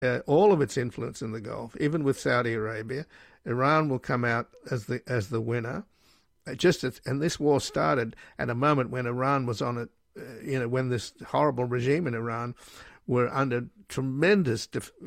all of its influence in the Gulf, even with Saudi Arabia. Iran will come out as the winner. And this war started at a moment when Iran was on it, when this horrible regime in Iran were under tremendous,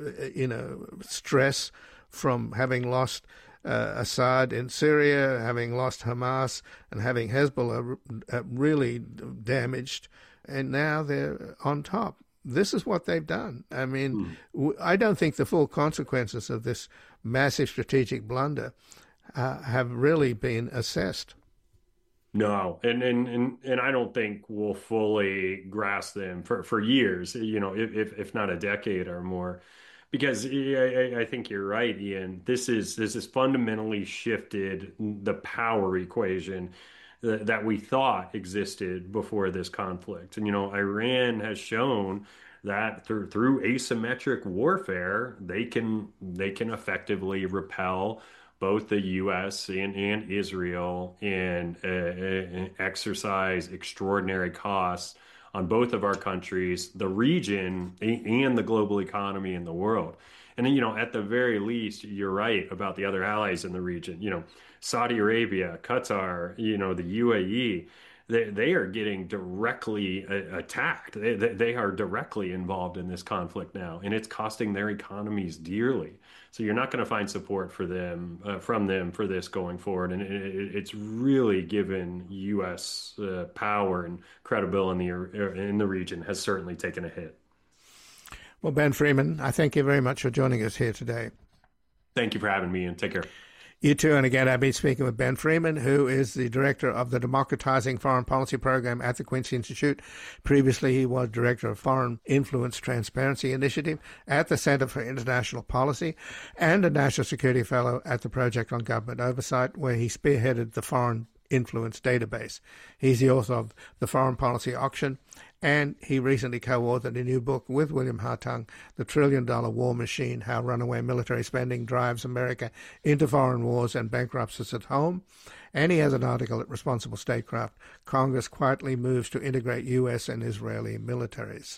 stress from having lost Assad in Syria, having lost Hamas, and having Hezbollah really damaged, and now they're on top. This is what they've done. I mean, I don't think the full consequences of this massive strategic blunder have really been assessed. No, and I don't think we'll fully grasp them for years, if not a decade or more, because I think you're right, Ian. This is fundamentally shifted the power equation that we thought existed before this conflict. And Iran has shown that through asymmetric warfare, they can effectively repel both the U.S. and Israel and exercise extraordinary costs on both of our countries, the region, and the global economy and the world. And then, at the very least, you're right about the other allies in the region. Saudi Arabia, Qatar, the UAE. They are getting directly attacked. They are directly involved in this conflict now, and it's costing their economies dearly. So you're not going to find support for them from them for this going forward, and it's really given U.S. Power and credibility in the region has certainly taken a hit. Well, Ben Freeman, I thank you very much for joining us here today. Thank you for having me, and take care. You too. And again, I've been speaking with Ben Freeman, who is the director of the Democratizing Foreign Policy Program at the Quincy Institute. Previously, he was director of Foreign Influence Transparency Initiative at the Center for International Policy and a National Security Fellow at the Project on Government Oversight, where he spearheaded the Foreign Influence Database. He's the author of The Foreign Policy Auction, and he recently co-authored a new book with William Hartung, The $1 Trillion War Machine, How Runaway Military Spending Drives America into Foreign Wars and Bankrupts us at Home. And he has an article at Responsible Statecraft, Congress Quietly Moves to Integrate U.S. and Israeli Militaries.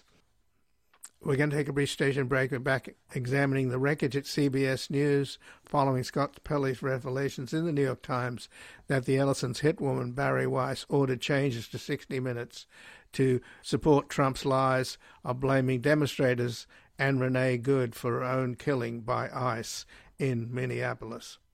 We're going to take a brief station break. We're back examining the wreckage at CBS News following Scott Pelley's revelations in the New York Times that the Ellison's hit woman Bari Weiss ordered changes to 60 Minutes to support Trump's lies of blaming demonstrators and Renee Good for her own killing by ICE in Minneapolis.